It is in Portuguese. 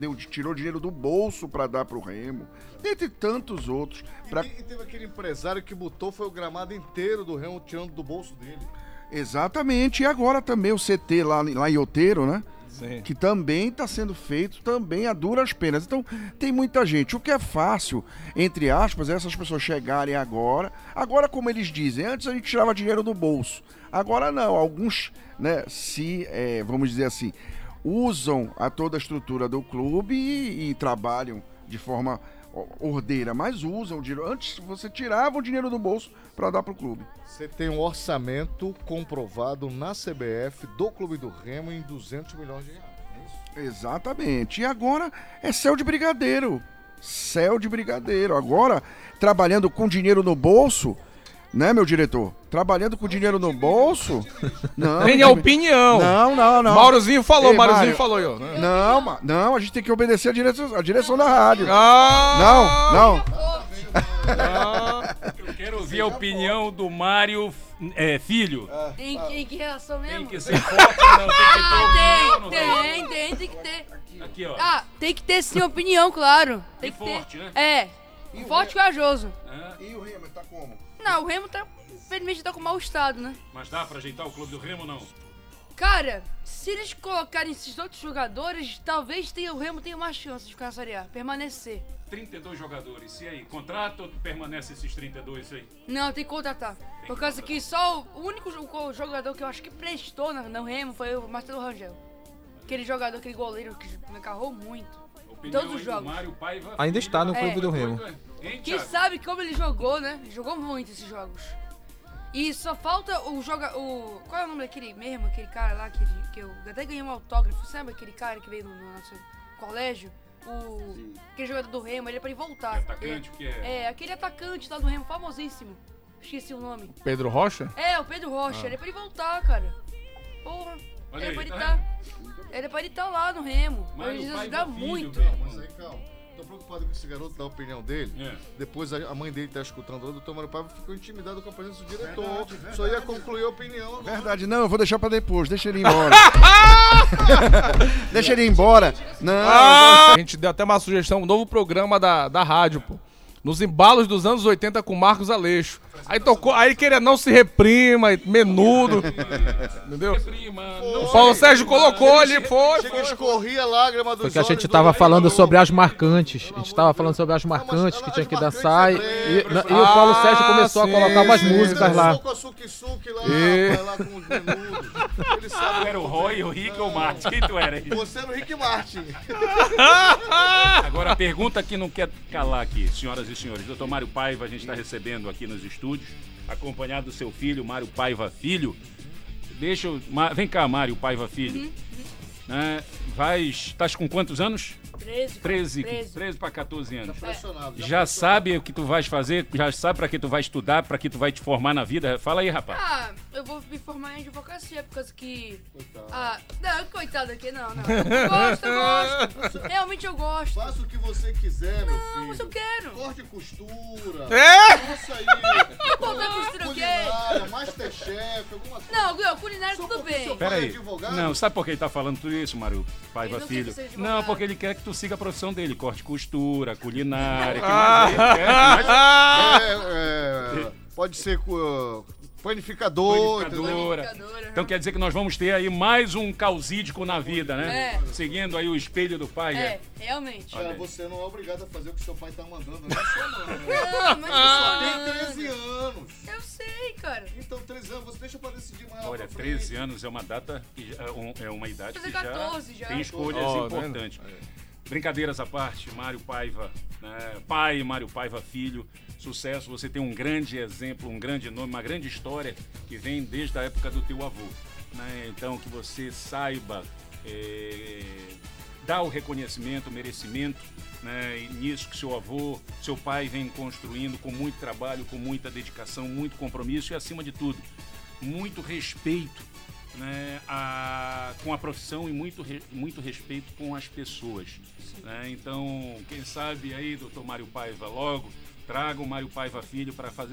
tirou dinheiro do bolso para dar pro Remo, dentre tantos outros. E teve aquele empresário que botou, foi o gramado inteiro do Remo, tirando do bolso dele. Exatamente, e agora também o CT lá em Outeiro, né? Sim. Que também está sendo feito também a duras penas. Então, tem muita gente. O que é fácil, entre aspas, é essas pessoas chegarem agora, como eles dizem, antes a gente tirava dinheiro do bolso, agora não, alguns, né, vamos dizer assim, usam toda a estrutura do clube e trabalham de forma ordeira, mas usam o dinheiro. Antes você tirava o dinheiro do bolso para dar pro clube. Você tem um orçamento comprovado na CBF do Clube do Remo em 200 milhões de reais. É isso? Exatamente. E agora é céu de brigadeiro. Céu de brigadeiro. Agora, trabalhando com dinheiro no bolso, né, meu diretor? Trabalhando com dinheiro no bolso. Não. Tem a opinião. Não. Maurozinho falou, Ei, Maurozinho Mário, falou eu. Né? Não, a gente tem que obedecer a direção da rádio. Ah! Não. Eu quero ouvir a opinião do Mário Filho. Em que relação mesmo? Tem que ser forte ou não? Tem que ter opinião, não Tem que ter. Aqui, ó. Ah, tem que ter sim opinião, claro. Tem E que forte, ter. né? Forte e corajoso. E o Remo tá como? Não, o Remo tá, infelizmente, tá com mau estado, né? Mas dá pra ajeitar o Clube do Remo ou não? Cara, se eles colocarem esses outros jogadores, talvez o Remo tenha uma chance de ficar na Série A, permanecer. 32 jogadores. E aí, contrato ou permanece esses 32 aí? Não, tem que contratar. Por causa que só o único jogador que eu acho que prestou no Remo foi o Marcelo Rangel. Aquele jogador, aquele goleiro que me agarrou muito. Opinião Todos os aí do jogos. Mário Paiva Ainda Filho. está no Clube do Remo. Hein, Quem Thiago? sabe como ele jogou, né? Ele jogou muito esses jogos. E só falta qual é o nome daquele mesmo, aquele cara lá que eu até ganhei um autógrafo, sabe aquele cara que veio no nosso colégio? Aquele jogador do Remo, ele é pra ele voltar. Atacante, o que é? Aquele atacante lá do Remo, famosíssimo. Esqueci o nome. Pedro Rocha? O Pedro Rocha, ele é pra ele voltar, cara. Porra, Olha ele é aí, pra ele tá tá. Ele é pra ele estar lá no Remo. Mário Ele Paiva ajudar Filho, muito. meu Mas irmão. aí, calma. Tô preocupado com esse garoto, da opinião dele. Depois a mãe dele tá escutando, o doutor Mário Paiva ficou intimidado com a presença do diretor. Só ia concluir a opinião agora. Verdade, não, eu vou deixar pra depois, deixa ele ir embora. Deixa ele ir embora. Não. A gente deu até uma sugestão, um novo programa da rádio, pô. Nos embalos dos anos 80 com Marcos Aleixo. Aí tocou, aí queria não se reprima, menudo. Entendeu? O Paulo Sérgio colocou ali, foi. Chega, escorria a lágrima dos Porque a olhos gente do tava Mário falando Paiva. sobre as marcantes. A gente tava falando sobre as marcantes que tinha que dançar. E o Paulo Sérgio começou a colocar umas músicas lá. Com a Suki lá, E- vai lá com os menudos. Ele Tu sabe. era o Roy, o Rick ou o Martin? Quem tu era aí? Você era o Rick Martin. Agora, a pergunta que não quer calar aqui, senhoras e senhores. Doutor Mário Paiva, a gente está recebendo aqui nos estúdios, acompanhado do seu filho, Mário Paiva Filho. Vem cá, Mário Paiva Filho. Estás com quantos anos? 13 para 14 anos. Impressionado. Já sabe o que tu vais fazer? Já sabe para que tu vai estudar, para que tu vai te formar na vida? Fala aí, rapaz. Eu vou me formar em advocacia, por causa que... Coitado. Não, coitado aqui, não. Eu gosto. Realmente eu gosto. Faça o que você quiser, meu filho. Não, mas eu quero. Corte e costura. É? Isso aí. Cortar e costura o quê? Culinária, Masterchef, alguma coisa. Não, culinária Só tudo porque bem. seu pai Pera aí. é advogado? Não, sabe por que ele tá falando tudo isso, Mário Paiva Ele não quer Filho? que seja advogado. Não, porque ele quer que tu siga a profissão dele. Corte e costura, culinária. Que mais ele quer? Pode ser panificador. entendeu? Panificadora. Então quer dizer que nós vamos ter aí mais um causídico na vida, né? Seguindo aí o espelho do pai, né? Realmente. Cara, você não é obrigado a fazer o que seu pai tá mandando, não é só não. Né? Não, mas Você tem 13 anos. eu sei, cara. Então, 13 anos, você deixa pra decidir mais lá Olha, pra frente. 13 anos é uma data, é uma idade Fazer que já 14 já. tem escolhas Ó, importantes. Brincadeiras à parte, Mário Paiva, né? Pai, Mário Paiva Filho, sucesso. Você tem um grande exemplo, um grande nome, uma grande história que vem desde a época do teu avô, né? Então, que você saiba dar o reconhecimento, o merecimento, né? E nisso que seu pai vem construindo com muito trabalho, com muita dedicação, muito compromisso e, acima de tudo, muito respeito, né, com a profissão e muito respeito com as pessoas, né? Então, quem sabe aí, doutor Mário Paiva, logo traga o Mário Paiva Filho para fazer